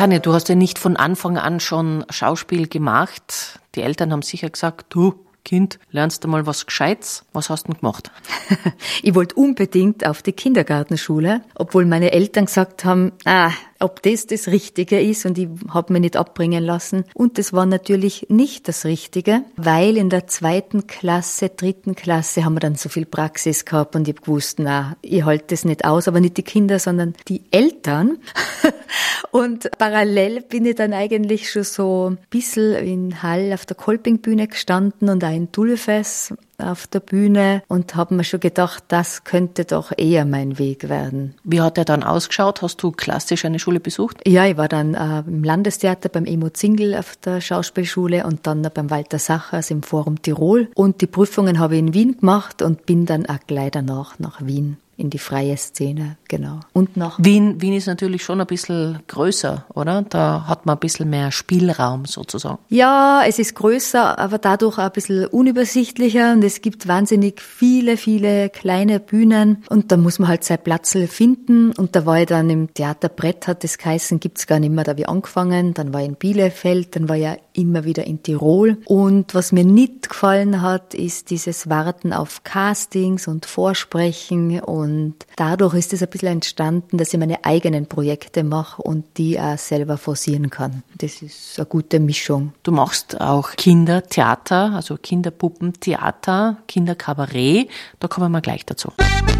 Tanja, du hast ja nicht von Anfang an schon Schauspiel gemacht. Die Eltern haben sicher gesagt, du Kind, lernst du mal was Gescheites. Was hast du denn gemacht? Ich wollte unbedingt auf die Kindergartenschule, obwohl meine Eltern gesagt haben, ob das Richtige ist, und ich habe mich nicht abbringen lassen. Und das war natürlich nicht das Richtige, weil in der 2. Klasse, 3. Klasse haben wir dann so viel Praxis gehabt und ich habe gewusst, ich halte das nicht aus, aber nicht die Kinder, sondern die Eltern. Und parallel bin ich dann eigentlich schon so ein bisschen in Hall auf der Kolpingbühne gestanden und auch in Dulfes auf der Bühne und habe mir schon gedacht, das könnte doch eher mein Weg werden. Wie hat der dann ausgeschaut? Hast du klassisch eine Schule besucht? Ja, ich war dann im Landestheater beim Emo Zingel auf der Schauspielschule und dann beim Walter Sachers im Forum Tirol. Und die Prüfungen habe ich in Wien gemacht und bin dann auch gleich danach nach Wien in die freie Szene, genau. Und nach Wien ist natürlich schon ein bisschen größer, oder? Da hat man ein bisschen mehr Spielraum sozusagen. Ja, es ist größer, aber dadurch auch ein bisschen unübersichtlicher und es gibt wahnsinnig viele, viele kleine Bühnen und da muss man halt sein Platzl finden und da war ich dann im Theater Brett, hat das geheißen, gibt's gar nicht mehr, da habe ich angefangen, dann war ich in Bielefeld, dann war ich ja immer wieder in Tirol und was mir nicht gefallen hat, ist dieses Warten auf Castings und Vorsprechen und dadurch ist es ein bisschen entstanden, dass ich meine eigenen Projekte mache und die auch selber forcieren kann. Das ist eine gute Mischung. Du machst auch Kindertheater, also Kinderpuppentheater, Kinderkabarett. Da kommen wir gleich dazu.